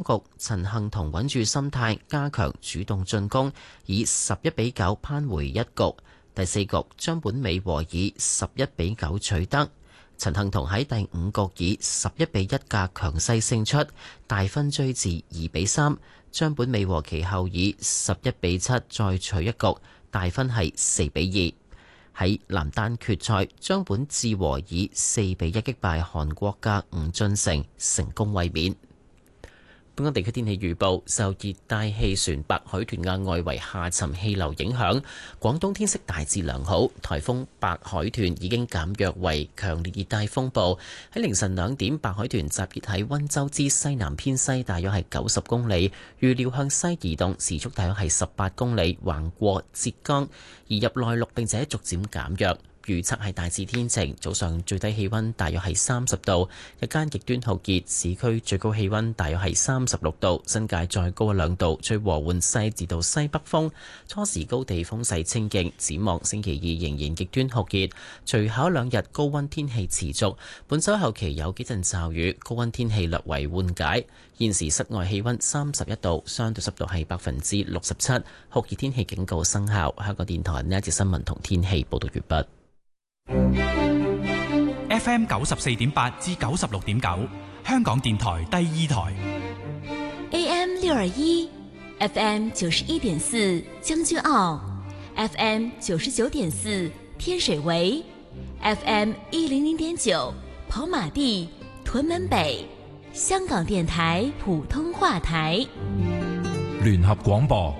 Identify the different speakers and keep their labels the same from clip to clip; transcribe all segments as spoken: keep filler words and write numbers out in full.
Speaker 1: 局，陳幸同穩住心態，加強主動進攻，以十一比九扳回一局。第四局，張本美和以十一比九取得。陳幸同喺第五局以十一比一嘅強勢勝出，大分追至二比三。張本美和其後以十一比七再取一局，大分係四比二。喺男單決賽，張本智和以四比一擊敗韓國嘅吳俊成，成功衛冕。本港地區天氣預報，受熱帶氣旋白海豚嘅外圍下沉氣流影響，廣東天色大致良好。颱風白海豚已經減弱為強烈熱帶風暴。喺凌晨兩點，白海豚集結喺溫州之西南偏西，大約係九十公里，預料向西移動，時速大約係十八公里，橫過浙江，移入內陸並且逐漸減弱。預測係大致天晴，早上最低氣溫大約係三十度，日間極端酷熱，市區最高氣溫大約係三十六度，新界再高一兩度，吹和緩西至到西北風，初時高地風勢清勁。展望星期二仍然極端酷熱，隨後兩日高溫天氣持續，本週後期有幾陣驟雨，高溫天氣略為緩解。現時室外氣溫三十一度，相對濕度係百分之六十七，酷熱天氣警告生效。香港電台呢一節新聞同天氣報道完畢。
Speaker 2: F M 九十四點八至九十六點九，香港電台第二台。
Speaker 3: A M 六二一，F M 九十一點四將軍澳 ，F M 九十九點四天水圍 ，F M 一零零點九跑馬地屯門北，香港電台普通話台。
Speaker 2: 聯合廣播。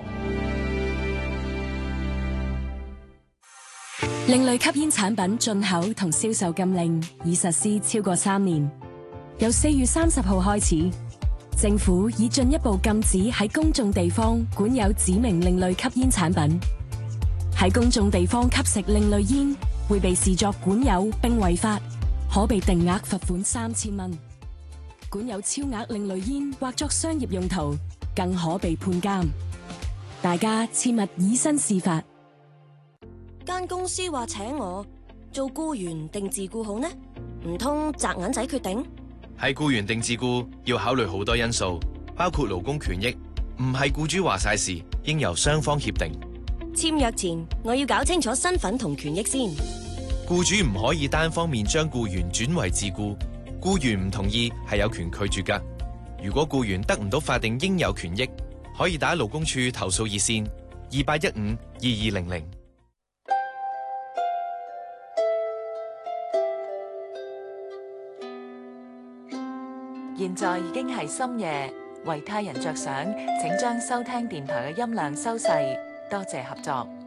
Speaker 4: 另類吸煙產品進口同銷售禁令已實施超過三年，由四月三十號開始，政府已進一步禁止喺公眾地方管有指明另類吸煙產品。喺公眾地方吸食另類煙會被視作管有並違法，可被定額罰款三千蚊。管有超額另類煙或作商業用途，更可被判監。大家切勿以身試法。
Speaker 5: 間公司話請我做僱員定自僱好呢？唔通擲銀仔決定？
Speaker 6: 係僱員定自僱要考慮好多因素，包括勞工權益，唔係僱主話晒事，應由雙方協定。
Speaker 5: 簽約前我要搞清楚身份同權益先。
Speaker 6: 僱主唔可以單方面將僱員轉為自僱，僱員唔同意係有權拒絕㗎。如果僱員得唔到法定應有權益，可以打勞工處投訴熱線二八一五二二零零。
Speaker 7: 現在已經係深夜，為他人着想，請將收聽電台嘅音量收細，多謝合作。